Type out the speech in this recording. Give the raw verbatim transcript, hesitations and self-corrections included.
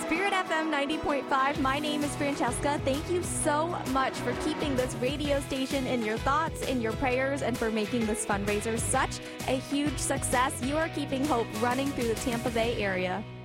Spirit F M ninety point five. My name is Francesca. Thank you so much for keeping this radio station in your thoughts, in your prayers, and for making this fundraiser such a huge success. You are keeping hope running through the Tampa Bay area.